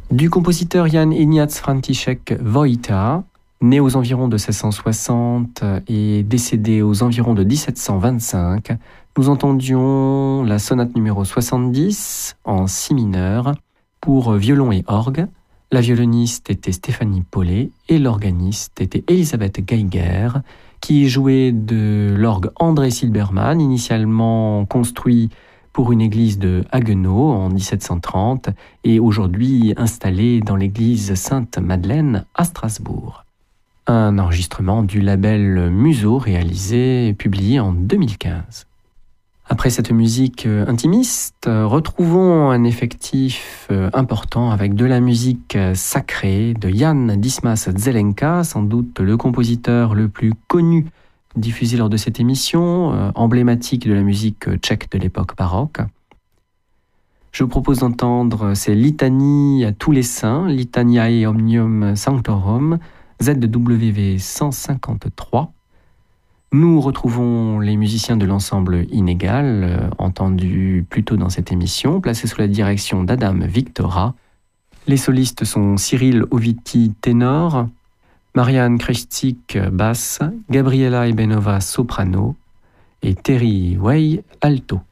Du compositeur Jan Ignaz František Vojta, né aux environs de 1660 et décédé aux environs de 1725, nous entendions la sonate numéro 70 en si mineur pour violon et orgue. La violoniste était Stéphanie Paulet et l'organiste était Elisabeth Geiger, qui jouait de l'orgue André Silbermann, initialement construit pour une église de Haguenau en 1730 et aujourd'hui installée dans l'église Sainte-Madeleine à Strasbourg. Un enregistrement du label Museau réalisé et publié en 2015. Après cette musique intimiste, retrouvons un effectif important avec de la musique sacrée de Jan Dismas Zelenka, sans doute le compositeur le plus connu diffusé lors de cette émission, emblématique de la musique tchèque de l'époque baroque. Je vous propose d'entendre ces litanies à tous les saints, Litaniae Omnium Sanctorum, ZWV 153. Nous retrouvons les musiciens de l'ensemble Inégal, entendus plus tôt dans cette émission, placés sous la direction d'Adam Victora. Les solistes sont Cyril Oviti, ténor, Marianne Krejcik, basse, Gabriela Ebenova, soprano, et Terry Way, alto.